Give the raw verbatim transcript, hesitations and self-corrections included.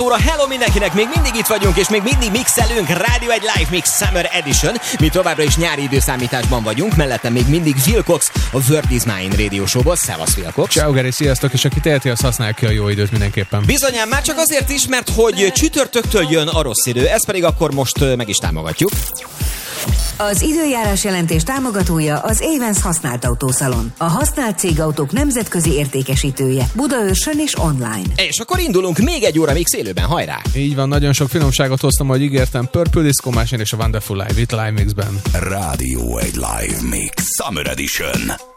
Óra, hello mindenkinek, még mindig itt vagyunk, és még mindig mixelünk. Rádió egy Live Mix Summer Edition. Mi továbbra is nyári időszámításban vagyunk, mellettem még mindig Will Cox, a Word is Mine Radio Show-ból. Szevasz, Will Cox. Ciao, Geri, sziasztok, és aki teheti, az használja ki a jó időt mindenképpen. Bizonyán már csak azért is, mert hogy csütörtöktől jön a rossz idő, ezt pedig akkor most meg is támogatjuk. Az időjárás jelentés támogatója az Avens használt autószalon. A használt cégautók nemzetközi értékesítője. Budaörsön és online. És akkor indulunk még egy óra mix élőben, hajrá! Így van, nagyon sok finomságot hoztam, ahogy ígértem. Purple Disco Machine és a Wonderful Live itt Live Mixben. Rádió egy Live Mix Summer Edition.